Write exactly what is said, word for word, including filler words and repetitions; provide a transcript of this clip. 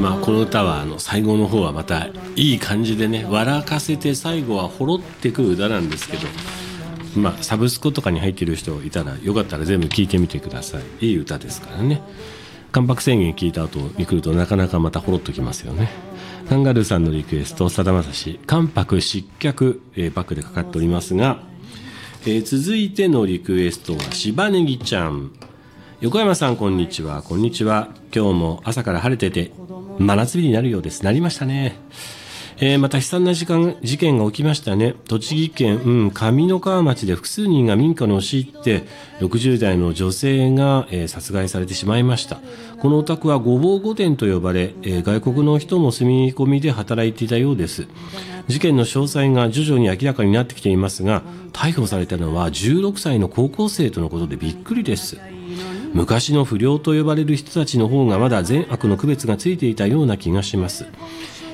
まあ、この歌はあの最後の方はまたいい感じでね、笑かせて最後はほろってくる歌なんですけど、まあ、サブスクとかに入っている人いたらよかったら全部聴いてみてください。いい歌ですからね。関白宣言聞いた後に来るとなかなかまたほろっときますよね。カンガルーさんのリクエスト、さだまさし関白失脚、えー、バックでかかっておりますが、えー、続いてのリクエストは柴ネギちゃん。横山さんこんにちは。こんにちは。今日も朝から晴れてて真夏日になるようです。なりましたね。えー、また悲惨な時間事件が起きましたね。栃木県、うん、上三川町で複数人が民家に押し入ってろくじゅう代の女性が、えー、殺害されてしまいました。このお宅はごぼう御殿と呼ばれ、えー、外国の人も住み込みで働いていたようです。事件の詳細が徐々に明らかになってきていますが、逮捕されたのはじゅうろくさいの高校生とのことでびっくりです。昔の不良と呼ばれる人たちの方がまだ善悪の区別がついていたような気がします。